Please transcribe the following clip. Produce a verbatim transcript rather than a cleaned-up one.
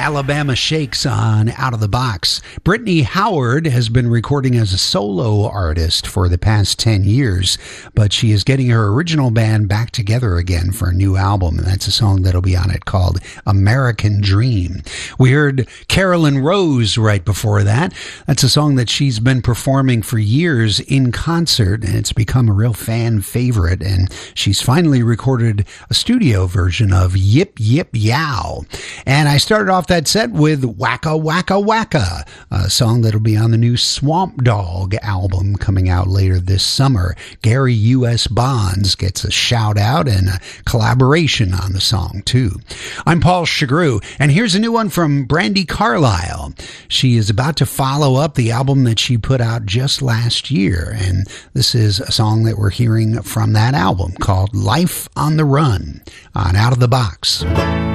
Alabama Shakes on Out of the Box. Brittany Howard has been recording as a solo artist for the past ten years, but she is getting her original band back together again for a new album, and that's a song that'll be on it called American Dream. We heard Carolyn Rose right before that. That's a song that she's been performing for years in concert, and it's become a real fan favorite, and she's finally recorded a studio version of Yip Yip Yow. And I started off that set with Wacka Wacka Wacka, a song that'll be on the new Swamp Dogg album coming out later this summer. Gary U S. Bonds gets a shout out and a collaboration on the song too. I'm Paul Chagru, and here's a new one from Brandi Carlile. She is about to follow up the album that she put out just last year, and this is a song that we're hearing from that album called Life on the Run on Out of the Box.